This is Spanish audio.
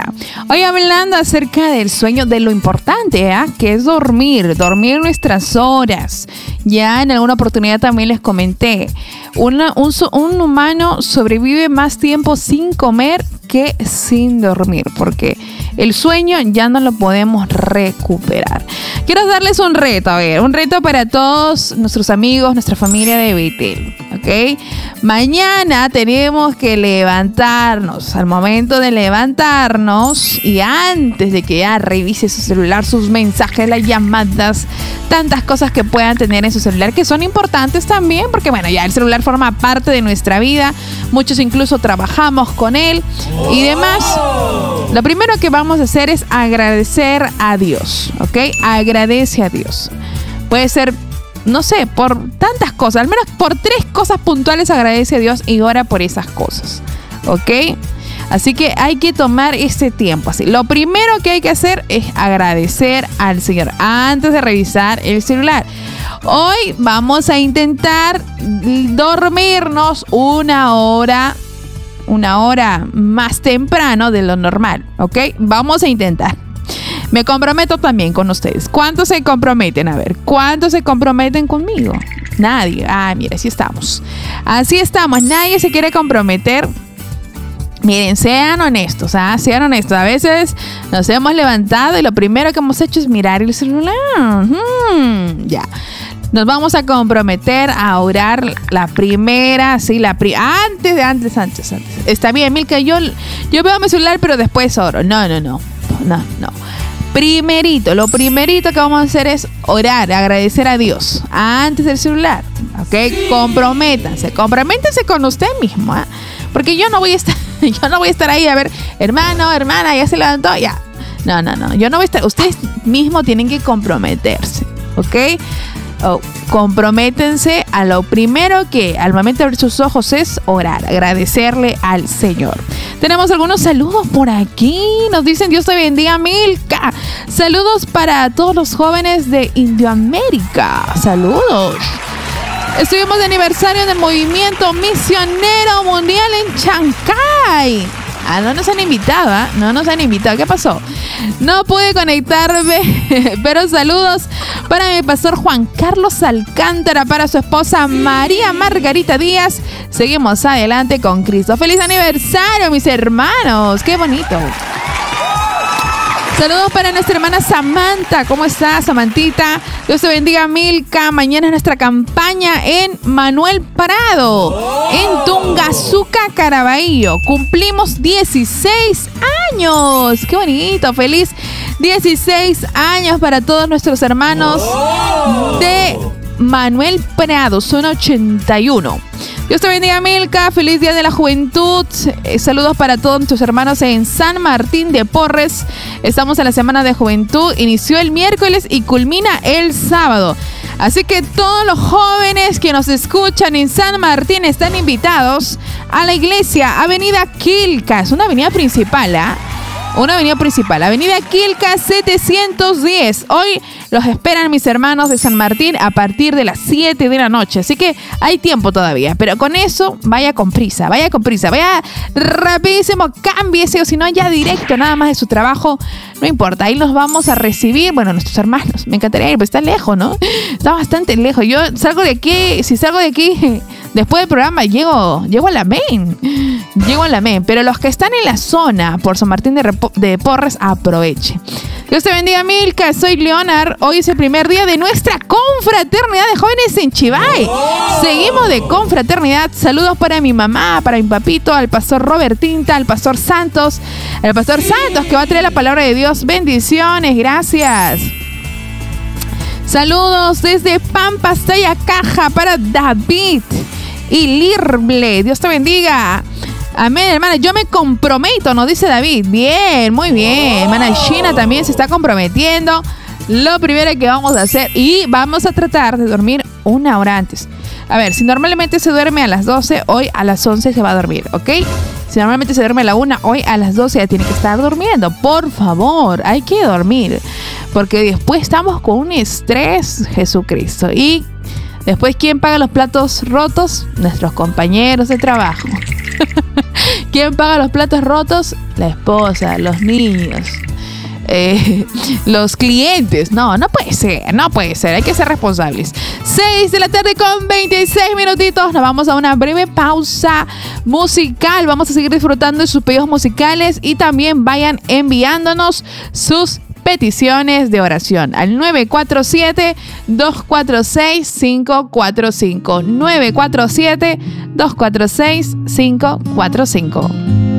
Hoy hablando acerca del sueño, de lo importante, que es dormir nuestras horas. Ya en alguna oportunidad también les comenté, un humano sobrevive más tiempo sin comer que sin dormir, porque el sueño ya no lo podemos recuperar. Quiero darles un reto, un reto para todos nuestros amigos, nuestra familia de Betel, ¿ok? Mañana tenemos que levantarnos, al momento de levantarnos y antes de que ya revise su celular, sus mensajes, las llamadas, tantas cosas que puedan tener en su celular que son importantes también, porque bueno, ya el celular forma parte de nuestra vida, muchos incluso trabajamos con él y demás. Lo primero que vamos a hacer es agradecer a Dios, ¿ok? Agradece a Dios. Puede ser, no sé, por tantas cosas, al menos por 3 cosas puntuales agradece a Dios y ora por esas cosas, ¿ok? Así que hay que tomar ese tiempo así. Lo primero que hay que hacer es agradecer al Señor antes de revisar el celular. Hoy vamos a intentar dormirnos una hora más temprano de lo normal, ¿ok? Vamos a intentar. Me comprometo también con ustedes. ¿Cuántos se comprometen? A ver, ¿cuántos se comprometen conmigo? Nadie. Ah, mira, así estamos. Así estamos. Nadie se quiere comprometer. Miren, sean honestos, sean honestos. A veces nos hemos levantado y lo primero que hemos hecho es mirar el celular. Ya. Nos vamos a comprometer a orar la primera, sí, antes. Está bien, Milka, yo veo mi celular, pero después oro. No. Lo primerito que vamos a hacer es orar, agradecer a Dios antes del celular, ¿ok? Comprométanse con usted mismo, porque yo no voy a estar ahí a ver, hermano, hermana, ya se levantó, ya. No, yo no voy a estar. Ustedes mismos tienen que comprometerse, ¿ok? Comprométense a lo primero que al momento de abrir sus ojos es orar, agradecerle al Señor. Tenemos algunos saludos por aquí. Nos dicen Dios te bendiga, Milka. Saludos para todos los jóvenes de Indioamérica. Saludos. Estuvimos de aniversario del movimiento misionero mundial en Chancay. No nos han invitado, No nos han invitado. ¿Qué pasó? No pude conectarme, pero saludos para mi pastor Juan Carlos Alcántara, para su esposa María Margarita Díaz. Seguimos adelante con Cristo. ¡Feliz aniversario, mis hermanos! ¡Qué bonito! Saludos para nuestra hermana Samantha. ¿Cómo estás, Samantita? Dios te bendiga, Milka. Mañana es nuestra campaña en Manuel Prado, en Tungazuca, Caraballo. Cumplimos 16 años. ¡Qué bonito! ¡Feliz 16 años para todos nuestros hermanos de Manuel Prado! Son 81. Dios te bendiga, Milka. Feliz Día de la Juventud. Saludos para todos nuestros hermanos en San Martín de Porres. Estamos en la Semana de Juventud. Inició el miércoles y culmina el sábado. Así que todos los jóvenes que nos escuchan en San Martín están invitados a la iglesia Avenida Quilca. Es una avenida principal, Una avenida principal, Avenida Quilca 710. Hoy los esperan mis hermanos de San Martín a partir de las 7 de la noche. Así que hay tiempo todavía. Pero con eso, vaya con prisa. Vaya rapidísimo, cámbiese. O si no, ya directo, nada más de su trabajo. No importa, ahí los vamos a recibir. Bueno, nuestros hermanos. Me encantaría ir, pero está lejos, ¿no? Está bastante lejos. Yo salgo de aquí, después del programa llego a la main. Pero los que están en la zona por San Martín de Porres, aproveche. Dios te bendiga, Milka. Soy Leonard. Hoy es el primer día de nuestra confraternidad de jóvenes en Chivay. Seguimos de confraternidad. Saludos para mi mamá, para mi papito, al pastor Robert Tinta, al pastor Santos. El pastor Santos que va a traer la palabra de Dios. Bendiciones, gracias. Saludos desde Pampas, Tayacaja, para David y Lirble. Dios te bendiga. Amén, hermana. Yo me comprometo, nos dice David. Bien, muy bien. Hermana China también se está comprometiendo. Lo primero que vamos a hacer, y vamos a tratar de dormir una hora antes. A ver, si normalmente se duerme a las 12, hoy a las 11 se va a dormir, ¿ok? Si normalmente se duerme a la 1, hoy a las 12 ya tiene que estar durmiendo. Por favor, hay que dormir. Porque después estamos con un estrés, Jesucristo. Y Después, ¿quién paga los platos rotos? Nuestros compañeros de trabajo. ¿Quién paga los platos rotos? La esposa, los niños, los clientes. No puede ser, hay que ser responsables. 6 de la tarde con 26 minutitos. Nos vamos a una breve pausa musical. Vamos a seguir disfrutando de sus pedidos musicales y también vayan enviándonos sus peticiones de oración al 947-246-545. 947-246-545.